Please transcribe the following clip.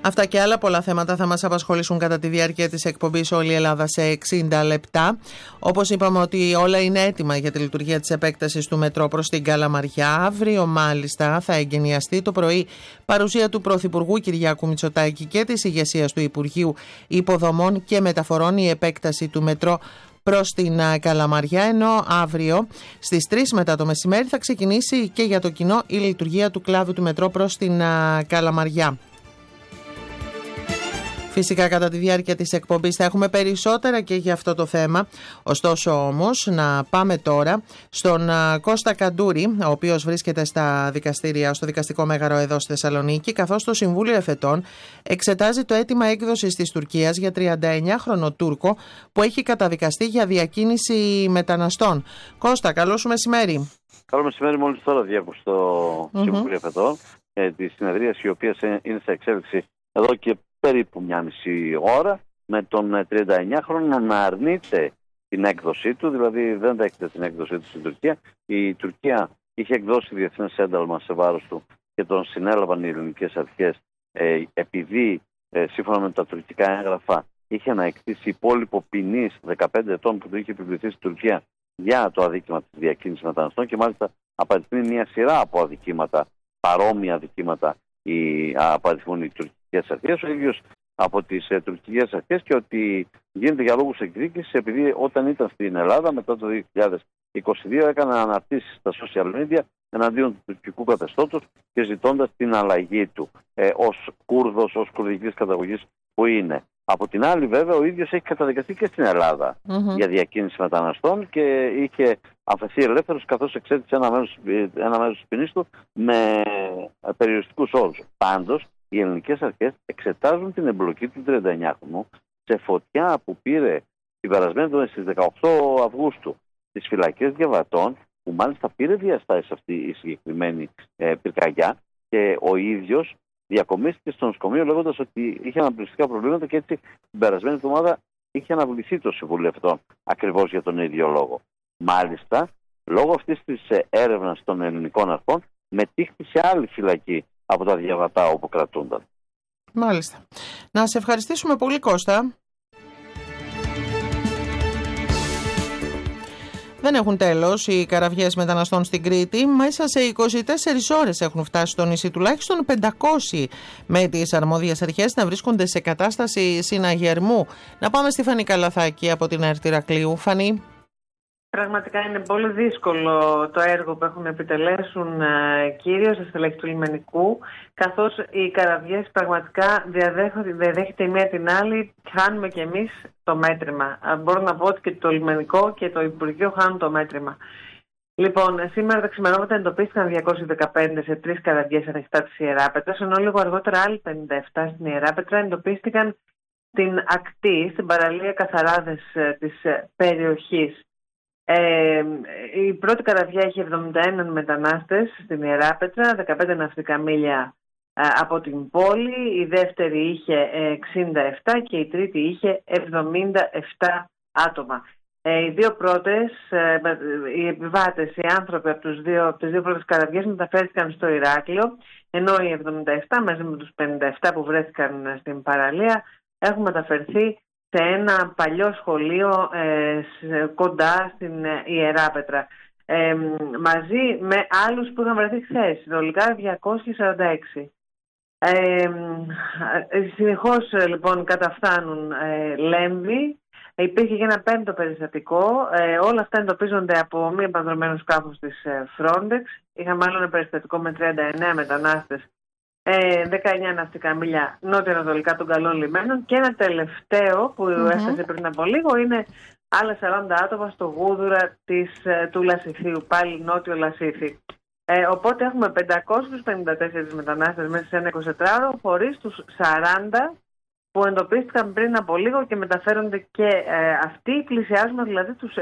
Αυτά και άλλα πολλά θέματα θα μας απασχολήσουν κατά τη διάρκεια της εκπομπής Όλη η Ελλάδα σε 60 λεπτά. Όπως είπαμε ότι όλα είναι έτοιμα για τη λειτουργία της επέκτασης του μετρό προς την Καλαμαριά. Αύριο μάλιστα θα εγκαινιαστεί το πρωί παρουσία του Πρωθυπουργού Κυριάκου Μητσοτάκη και της ηγεσίας του Υπουργείου Υποδομών και Μεταφορών η επέκταση του μετρό προς την Καλαμαριά, ενώ αύριο στις 3 μετά το μεσημέρι θα ξεκινήσει και για το κοινό η λειτουργία του κλάδου του μετρό προς την Καλαμαριά. Φυσικά κατά τη διάρκεια της εκπομπής θα έχουμε περισσότερα και για αυτό το θέμα. Ωστόσο όμως να πάμε τώρα στον Κώστα Καντούρη, ο οποίος βρίσκεται στα δικαστήρια, στο δικαστικό μέγαρο εδώ στη Θεσσαλονίκη, καθώς το Συμβούλιο Εφετών εξετάζει το αίτημα έκδοσης της Τουρκίας για 39χρονο Τούρκο που έχει καταδικαστεί για διακίνηση μεταναστών. Κώστα, καλό σου μεσημέρι. Καλό μεσημέρι, μόλις τώρα διάκουσα το Συμβούλιο Εφετών, τη συνεδρίαση η οποία είναι σε εξέλιξη εδώ και περίπου μια μισή ώρα, με τον 39χρονο να αρνείται την έκδοσή του, δηλαδή δεν δέχεται την έκδοσή του στην Τουρκία. Η Τουρκία είχε εκδώσει διεθνές ένταλμα σε βάρος του και τον συνέλαβαν οι ελληνικές αρχές επειδή σύμφωνα με τα τουρκικά έγγραφα είχε αναεκτήσει υπόλοιπο ποινής 15 ετών που του είχε επιβληθεί στην Τουρκία για το αδίκημα της διακίνησης μεταναστών και μάλιστα απαριθμεί μια σειρά από αδικήματα, παρόμοια αδικήματα απαριθμούν οι τουρκικές αρχές, ο ίδιος από τις τουρκικές αρχές, και ότι γίνεται για λόγους εκδίκησης επειδή όταν ήταν στην Ελλάδα μετά το 2022 έκανε αναρτήσεις στα social media εναντίον του τουρκικού καθεστώτος και ζητώντας την αλλαγή του ως Κούρδος, ως κουρδικής καταγωγής που είναι. Από την άλλη βέβαια ο ίδιος έχει καταδικαστεί και στην Ελλάδα για διακίνηση μεταναστών και είχε αφαιθεί ελεύθερος καθώς εξέτησε ένα μέρος της ποινής του με περιοριστικούς όρους. Πάντως οι ελληνικές αρχές εξετάζουν την εμπλοκή του 39χρονου σε φωτιά που πήρε την περασμένη στις 18 Αυγούστου στις φυλακές διαβατών, που μάλιστα πήρε διαστάσεις αυτή η συγκεκριμένη πυρκαγιά και ο ίδιος διακομίστηκε στο νοσοκομείο λέγοντας ότι είχε αναπνευστικά προβλήματα και έτσι την περασμένη εβδομάδα είχε αναβληθεί το Συμβούλιο Εφετών ακριβώς για τον ίδιο λόγο. Μάλιστα, λόγω αυτής της έρευνας των ελληνικών αρχών μετήχθη σε άλλη φυλακή από τα διαβατά όπου κρατούνταν. Μάλιστα. Να σε ευχαριστήσουμε πολύ, Κώστα. Δεν έχουν τέλος οι καραβιές μεταναστών στην Κρήτη. Μέσα σε 24 ώρες έχουν φτάσει στο νησί τουλάχιστον 500 με τις αρμόδιες αρχές να βρίσκονται σε κατάσταση συναγερμού. Να πάμε στη Φανή Καλαθάκη από την ΕΡΤ Ηρακλείου. Φανή. Πραγματικά είναι πολύ δύσκολο το έργο που έχουν να επιτελέσουν κυρίως στα στελέχη του λιμενικού, καθώς οι καραβιές πραγματικά διαδέχεται η μία την άλλη, χάνουμε κι εμείς το μέτρημα. Μπορώ να πω ότι και το λιμενικό και το Υπουργείο χάνουν το μέτρημα. Λοιπόν, σήμερα τα ξημερώματα εντοπίστηκαν 215 σε 3 καραβιές ανοιχτά της Ιεράπετρας, ενώ λίγο αργότερα άλλοι 57 στην Ιεράπετρα εντοπίστηκαν στην ακτή, στην παραλία Καθαράδες της περιοχής. Η πρώτη καραβιά είχε 71 μετανάστες στην Ιεράπετρα, 15 ναυτικά μίλια από την πόλη, η δεύτερη είχε 67 και η τρίτη είχε 77 άτομα. Οι δύο πρώτες, οι επιβάτες, οι άνθρωποι από τις δύο πρώτες καραβιές μεταφέρθηκαν στο Ηράκλειο, ενώ οι 77 μαζί με τους 57 που βρέθηκαν στην παραλία έχουν μεταφερθεί σε ένα παλιό σχολείο κοντά στην Ιεράπετρα, μαζί με άλλους που είχαν βρεθεί χθες, συνολικά 246. Συνεχώς λοιπόν καταφθάνουν λέμβοι. Υπήρχε και ένα 5ο περιστατικό. Όλα αυτά εντοπίζονται από μη επανδρομένο σκάφος της Frontex. Είχαμε άλλο ένα περιστατικό με 39 μετανάστες, 19 ναυτικά μίλια νότια-ανατολικά των καλών λιμένων, και ένα τελευταίο που έφτασε πριν από λίγο είναι άλλα 40 άτομα στο Γούδουρα του Λασιθίου, πάλι νότιο Λασίθι. Οπότε έχουμε 554 μετανάστες μέσα σε ένα 24ωρο, χωρίς τους 40 που εντοπίστηκαν πριν από λίγο και μεταφέρονται και αυτοί. Πλησιάζουμε δηλαδή τους